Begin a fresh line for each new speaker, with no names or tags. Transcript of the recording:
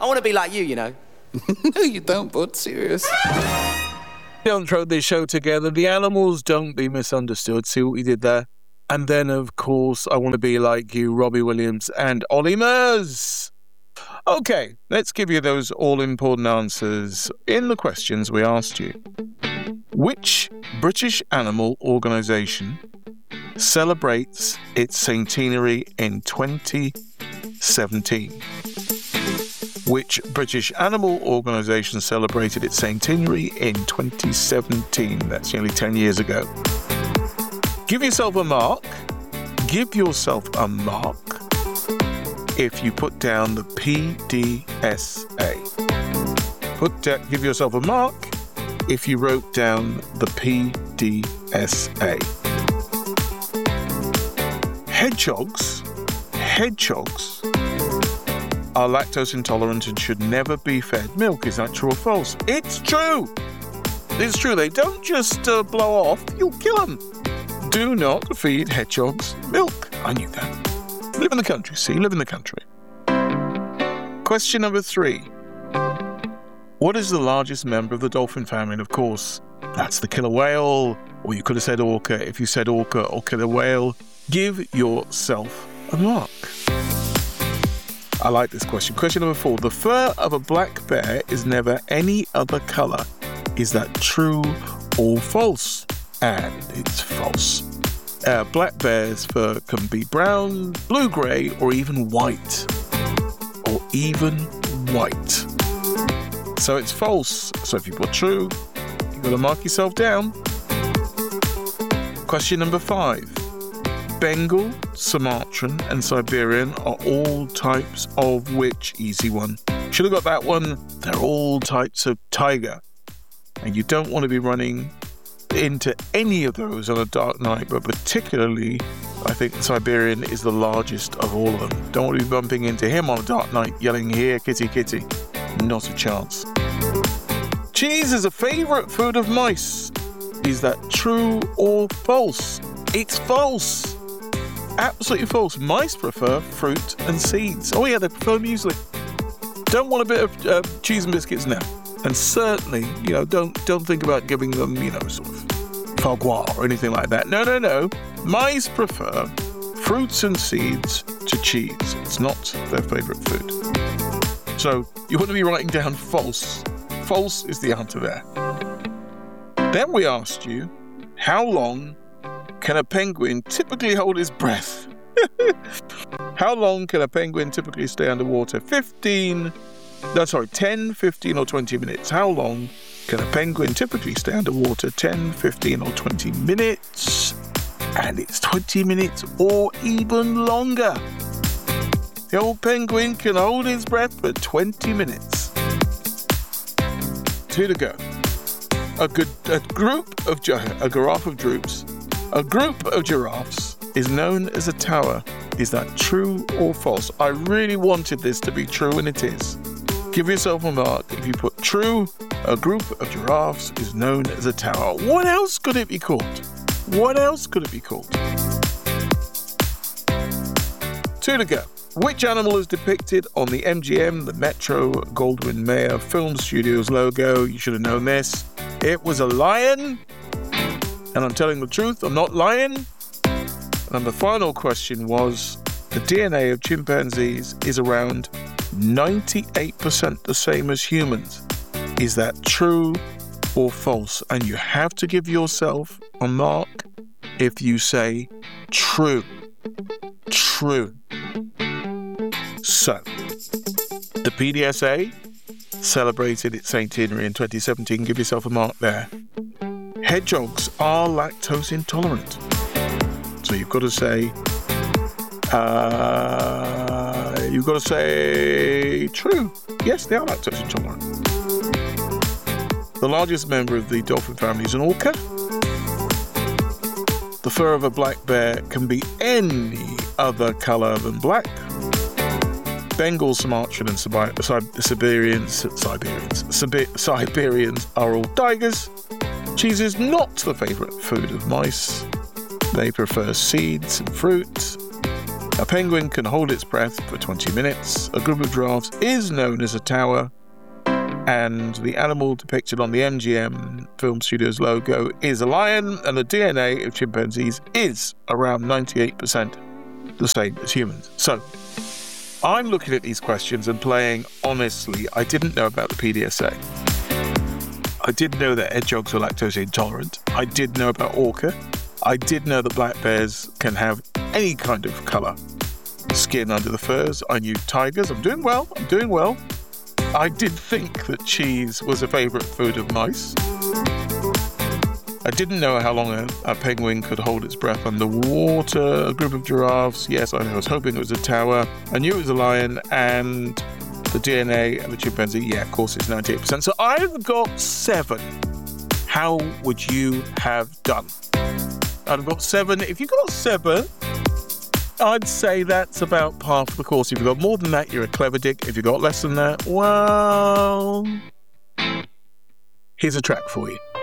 want to be like you, you know.
No, you don't, bud. Serious.
Don't throw this show together. The animals, don't be misunderstood. See what we did there? And then, of course, I want to be like you, Robbie Williams and Ollie Murs. Okay, let's give you those all-important answers in the questions we asked you. Which British animal organisation celebrates its centenary in 2017? Which British animal organisation celebrated its centenary in 2017? That's nearly 10 years ago. Give yourself a mark. Give yourself a mark if you put down the PDSA. Give yourself a mark if you wrote down the PDSA. Hedgehogs are lactose intolerant and should never be fed milk. Is that true or false? It's true. It's true. They don't just blow off. You'll kill them. Do not feed hedgehogs milk. I knew that. Live in the country, see? Live in the country. Question number 3. What is the largest member of the dolphin family? And of course, that's the killer whale. Or you could have said orca. If you said orca or killer whale, give yourself a mark. I like this question. Question number 4. The fur of a black bear is never any other colour. Is that true or false? And it's false. Black bear's fur can be brown, blue-grey, or even white. So it's false. So if you put true, you've got to mark yourself down. Question number 5. Bengal, Sumatran, and Siberian are all types of which? Easy one. Should have got that one. They're all types of tiger. And you don't want to be running into any of those on a dark night, but particularly, I think the Siberian is the largest of all of them. Don't want to be bumping into him on a dark night, yelling, "Here, kitty, kitty." Not a chance. Cheese is a favourite food of mice. Is that true or false? It's false. Absolutely false. Mice prefer fruit and seeds. Oh yeah, they prefer muesli. Don't want a bit of cheese and biscuits now. And certainly, don't think about giving them, sort of foie gras or anything like that. No. Mice prefer fruits and seeds to cheese. It's not their favourite food. So you want to be writing down false. False is the answer there. Then we asked you, how long can a penguin typically hold his breath? How long can a penguin typically stay underwater? 10, 15 or 20 minutes. How long can a penguin typically stay underwater? 10, 15 or 20 minutes. And it's 20 minutes or even longer. The old penguin can hold his breath for 20 minutes. 2 to go. A group of giraffes is known as a tower. Is that true or false? I really wanted this to be true, and it is. Give yourself a mark if you put true. A group of giraffes is known as a tower. What else could it be called? 2 to go. Which animal is depicted on the MGM, the Metro-Goldwyn-Mayer Film Studios logo? You should have known this. It was a lion. And I'm telling the truth, I'm not lying. And the final question was, the DNA of chimpanzees is around 98% the same as humans. Is that true or false? And you have to give yourself a mark if you say true. True. So, the PDSA celebrated its centenary in 2017. Give yourself a mark there. Hedgehogs are lactose intolerant. So you've got to say true. Yes, they are lactose intolerant. The largest member of the dolphin family is an orca. The fur of a black bear can be any other colour than black. Bengal, Sumatran and Siberians are all tigers. Cheese is not the favourite food of mice. They prefer seeds and fruit. A penguin can hold its breath for 20 minutes. A group of giraffes is known as a tower. And the animal depicted on the MGM Film Studios logo is a lion, and the DNA of chimpanzees is around 98% the same as humans. So, I'm looking at these questions and playing, honestly, I didn't know about the PDSA. I did know that hedgehogs were lactose intolerant. I did know about orca. I did know that black bears can have any kind of colour. Skin under the furs. I knew tigers. I'm doing well. I did think that cheese was a favourite food of mice. I didn't know how long a penguin could hold its breath underwater. A group of giraffes, yes, I was hoping it was a tower. I knew it was a lion, and the DNA of a chimpanzee, yeah, of course, it's 98%. So I've got 7. How would you have done? I've got 7. If you got 7, I'd say that's about par for the course. If you've got more than that, you're a clever dick. If you've got less than that, well, here's a track for you.